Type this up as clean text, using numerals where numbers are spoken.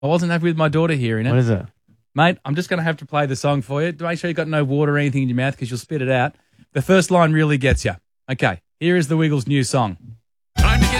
I wasn't happy with my daughter hearing it. What is it? Mate, I'm just going to have to play the song for you. Make sure you got no water or anything in your mouth because you'll spit it out. The first line really gets you. Okay, here is the Wiggles' new song.